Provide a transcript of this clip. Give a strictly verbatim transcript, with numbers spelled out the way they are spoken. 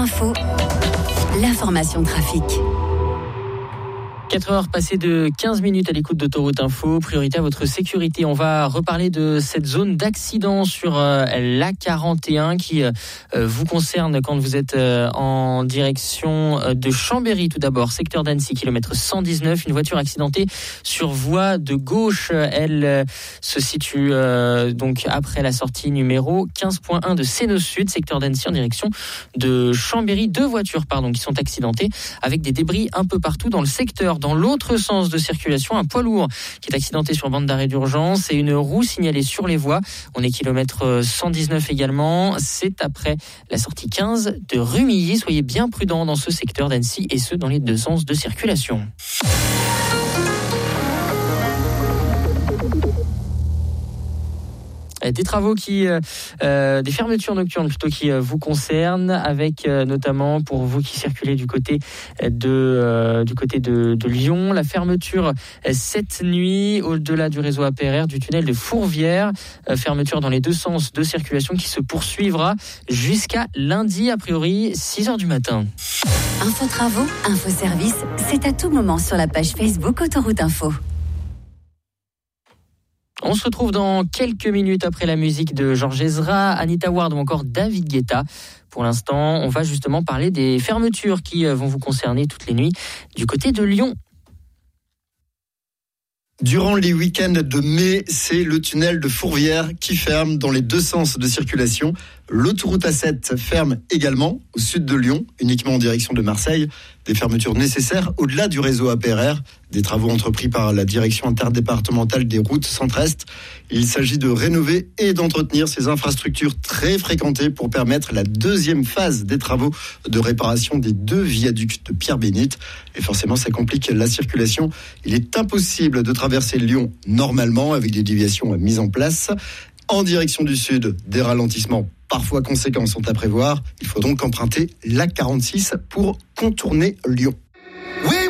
Info, l'information trafic. quatre heures passées de quinze minutes à l'écoute d'Autoroute Info. Priorité à votre sécurité. On va reparler de cette zone d'accident sur euh, l'A quarante et un qui euh, vous concerne quand vous êtes euh, en direction de Chambéry. Tout d'abord, secteur d'Annecy, kilomètre cent dix-neuf. Une voiture accidentée sur voie de gauche. Elle euh, se situe euh, donc après la sortie numéro quinze point un de Sénos Sud, secteur d'Annecy en direction de Chambéry. Deux voitures pardon, qui sont accidentées avec des débris un peu partout dans le secteur. Dans l'autre sens de circulation, un poids lourd qui est accidenté sur bande d'arrêt d'urgence et une roue signalée sur les voies. On est kilomètre cent dix-neuf également. C'est après la sortie quinze de Rumilly. Soyez bien prudents dans ce secteur d'Annecy et ce dans les deux sens de circulation. Des travaux qui, euh, des fermetures nocturnes plutôt qui euh, vous concernent, avec euh, notamment pour vous qui circulez du côté de, euh, du côté de, de Lyon, la fermeture euh, cette nuit au-delà du réseau A P R R du tunnel de Fourvière, euh, fermeture dans les deux sens de circulation qui se poursuivra jusqu'à lundi, a priori six heures du matin. Info travaux, info service, c'est à tout moment sur la page Facebook Autoroute Info. On se retrouve dans quelques minutes après la musique de Georges Ezra, Anita Ward ou encore David Guetta. Pour l'instant, on va justement parler des fermetures qui vont vous concerner toutes les nuits du côté de Lyon. Durant les week-ends de mai, c'est le tunnel de Fourvière qui ferme dans les deux sens de circulation. L'autoroute A sept ferme également au sud de Lyon, uniquement en direction de Marseille. Des fermetures nécessaires au-delà du réseau A P R R, des travaux entrepris par la direction interdépartementale des routes centre-est. Il s'agit de rénover et d'entretenir ces infrastructures très fréquentées pour permettre la deuxième phase des travaux de réparation des deux viaducs de Pierre-Bénite. Et forcément, ça complique la circulation. Il est impossible de traverser Lyon normalement avec des déviations mises en place. En direction du sud, des ralentissements parfois conséquents sont à prévoir. Il faut donc emprunter l'A quarante-six pour contourner Lyon. Oui